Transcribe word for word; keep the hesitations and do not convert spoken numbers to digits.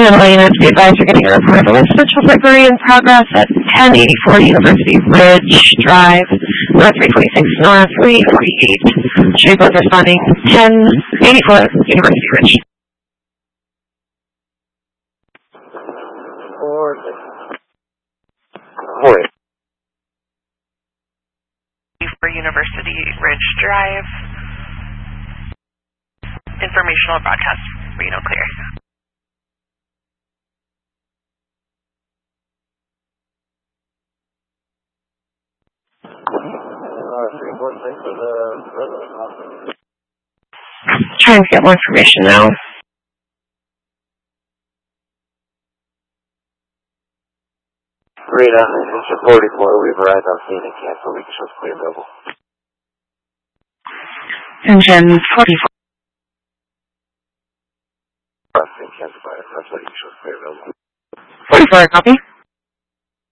Animal units, be advised you're getting a report of a residential burglary in progress at ten eighty-four University Ridge Drive, North three forty-six, North three forty-eight. Should be both responding ten eighty-four University Ridge. Four. Four. For University Ridge Drive. Informational broadcast. Reno clear. Trying to get more information now. Rita, Engine forty-four, we've arrived on scene and cancel. We can show clear available. Engine forty-four. Cancel by our first, we can show clear available. forty-four, copy.